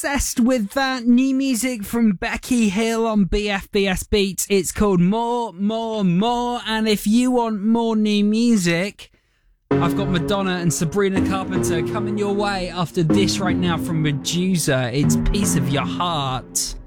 Obsessed with that new music from Becky Hill on BFBS Beats. It's called More, More, More. And if you want more new music, I've got Madonna and Sabrina Carpenter coming your way after this right now from Medusa. It's Piece of Your Heart.